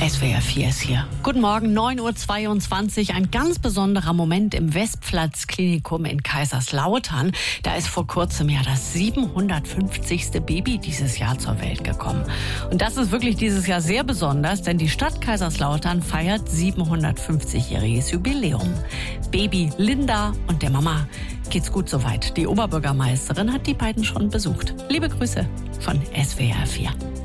SWR 4 ist hier. Guten Morgen, 9:22 Uhr. Ein ganz besonderer Moment im Westplatz-Klinikum in Kaiserslautern. Da ist vor kurzem ja das 750. Baby dieses Jahr zur Welt gekommen. Und das ist wirklich dieses Jahr sehr besonders, denn die Stadt Kaiserslautern feiert 750-jähriges Jubiläum. Baby Linda und der Mama geht's gut soweit. Die Oberbürgermeisterin hat die beiden schon besucht. Liebe Grüße von SWR 4.